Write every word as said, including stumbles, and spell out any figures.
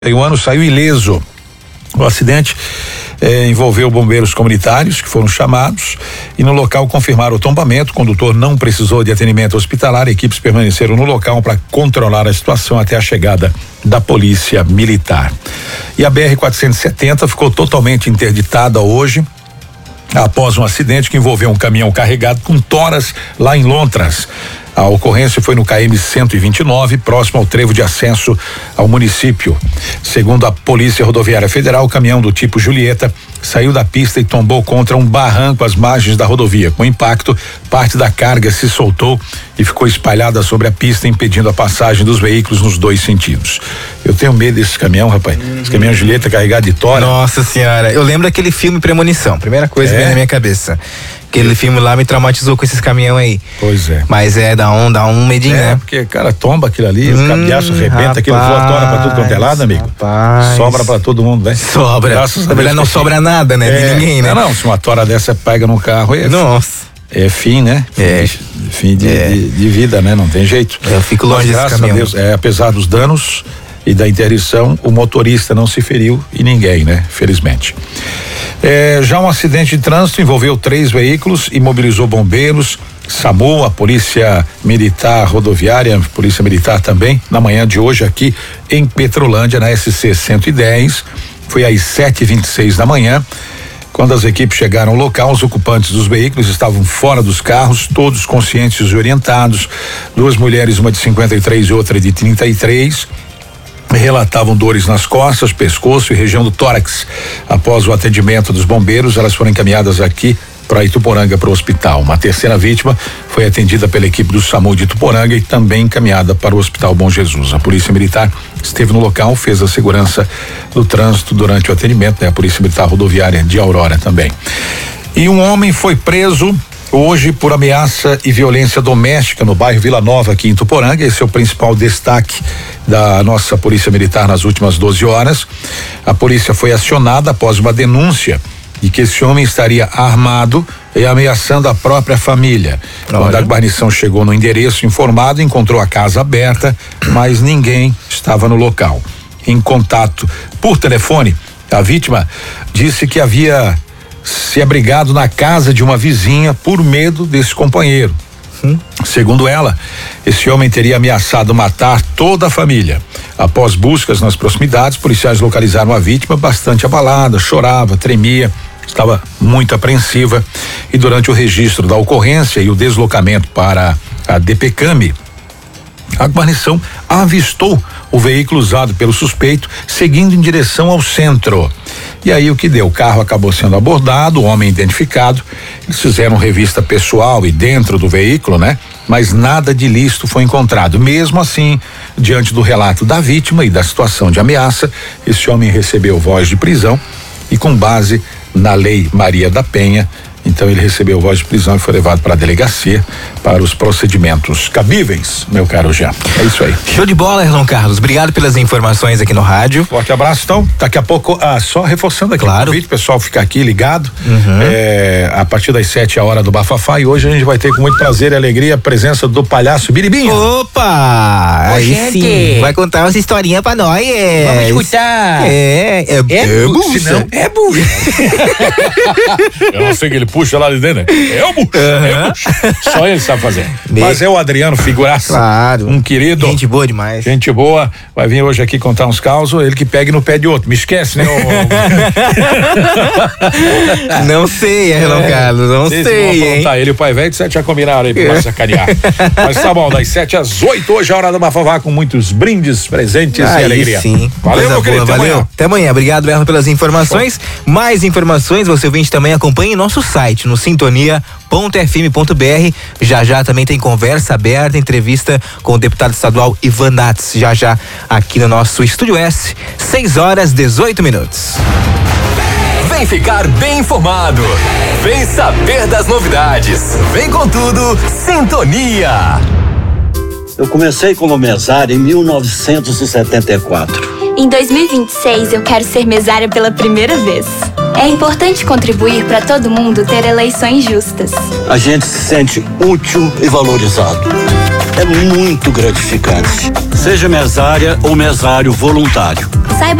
O ano saiu ileso. O acidente eh, envolveu bombeiros comunitários que foram chamados e no local confirmaram o tombamento. O condutor não precisou de atendimento hospitalar. Equipes permaneceram no local para controlar a situação até a chegada da polícia militar. E a B R quatrocentos e setenta ficou totalmente interditada hoje após um acidente que envolveu um caminhão carregado com toras lá em Lontras. A ocorrência foi no K M cento e vinte e nove, próximo ao trevo de acesso ao município. Segundo a Polícia Rodoviária Federal, o caminhão do tipo Julieta saiu da pista e tombou contra um barranco às margens da rodovia. Com o impacto, parte da carga se soltou e ficou espalhada sobre a pista, impedindo a passagem dos veículos nos dois sentidos. Eu tenho medo desse caminhão, rapaz. Uhum. Esse caminhão Julieta carregado de tora. Nossa senhora, eu lembro daquele filme Premonição, primeira coisa que vem na minha cabeça. Aquele filme lá me traumatizou com esses caminhão aí. Pois é. Mas é, dá um, dá um medinho, é, né? Porque, cara, tomba aquilo ali, hum, o cabeço arrebenta, rapaz, aquilo voa, tora pra tudo quanto é lado, amigo. Rapaz. Sobra pra todo mundo, né? Sobra. Graças Na verdade não sobra nada, né? É, de ninguém, né? Não, não, se uma tora dessa pega no carro, é Nossa. É fim, né? É. Fim de, é. de, de vida, né? Não tem jeito. Eu fico longe Mas, desse graças caminhão. a Deus, é, apesar dos danos e da interdição, o motorista não se feriu e ninguém, né? Felizmente. É, já um acidente de trânsito envolveu três veículos e mobilizou bombeiros, SAMU, a Polícia Militar Rodoviária, Polícia Militar também, na manhã de hoje aqui em Petrolândia, na S C cento e dez. Foi às sete e vinte e seis da manhã. Quando as equipes chegaram ao local, os ocupantes dos veículos estavam fora dos carros, todos conscientes e orientados. Duas mulheres, uma de cinquenta e três e outra de trinta e três. Relatavam dores nas costas, pescoço e região do tórax. Após o atendimento dos bombeiros, elas foram encaminhadas aqui para Ituporanga, para o hospital. Uma terceira vítima foi atendida pela equipe do SAMU de Ituporanga e também encaminhada para o Hospital Bom Jesus. A Polícia Militar esteve no local, fez a segurança do trânsito durante o atendimento, né? A Polícia Militar Rodoviária de Aurora também. E um homem foi preso hoje por ameaça e violência doméstica no bairro Vila Nova, aqui em Ituporanga. Esse é o principal destaque da nossa Polícia Militar nas últimas doze horas. A polícia foi acionada após uma denúncia de que esse homem estaria armado e ameaçando a própria família. Olha. Quando a guarnição chegou no endereço informado, encontrou a casa aberta, mas ninguém estava no local. Em contato por telefone, a vítima disse que havia se abrigado na casa de uma vizinha por medo desse companheiro. Hum. Segundo ela, esse homem teria ameaçado matar toda a família. Após buscas nas proximidades, policiais localizaram a vítima bastante abalada, chorava, tremia, estava muito apreensiva, e durante o registro da ocorrência e o deslocamento para a DPCAM, a guarnição avistou o veículo usado pelo suspeito seguindo em direção ao centro. E aí o que deu? O carro acabou sendo abordado, o homem identificado, eles fizeram revista pessoal e dentro do veículo, né? Mas nada de ilícito foi encontrado. Mesmo assim, diante do relato da vítima e da situação de ameaça, esse homem recebeu voz de prisão e, com base na Lei Maria da Penha, então ele recebeu voz de prisão e foi levado para a delegacia para os procedimentos cabíveis, meu caro Jean. É isso aí. Show de bola, Erlon Carlos. Obrigado pelas informações aqui no rádio. Forte abraço, então. Daqui a pouco, ah, só reforçando aqui claro. o convite, pessoal fica aqui ligado. Uhum. É, a partir das sete é a hora do Bafafá e hoje a gente vai ter com muito prazer e alegria a presença do palhaço Biribinha. Opa! Ô, aí gente. sim. Vai contar umas historinhas pra nós. É. Vamos escutar. É, é, é, É bucha. bucha. Não, é bucha. Eu não sei que ele puxa lá de dentro, né? É o bucha, Uhum. é o bucha. Só ele sabe fazer. Me... Mas é o Adriano Figuraça. Claro. Um querido. Gente boa demais. Gente boa. Vai vir hoje aqui contar uns causos, ele que pegue no pé de outro. Me esquece, né? Não sei, Erlon Carlos, não Vocês sei, hein? Tá, ele e o pai velho de sete já combinaram aí pra sacanear. Mas tá bom, das sete às oito, hoje é a hora do Bafafá com muitos brindes, presentes Aí e alegria. Sim. Valeu, Coisa meu querido. boa, Até valeu. amanhã. Até amanhã. Obrigado, Erlon, pelas informações. Bom. Mais informações, você ouvinte também acompanhe nosso site no sintonia ponto f m ponto b r. Já já também tem conversa aberta, entrevista com o deputado estadual Ivan Nats, já já aqui no nosso Estúdio S, seis horas dezoito minutos. Vem ficar bem informado. Vem saber das novidades. Vem com tudo, Sintonia. Eu comecei como mesário em mil novecentos e setenta e quatro. Em dois mil e vinte e seis, eu quero ser mesária pela primeira vez. É importante contribuir para todo mundo ter eleições justas. A gente se sente útil e valorizado. É muito gratificante Seja mesária ou mesário voluntário. Saiba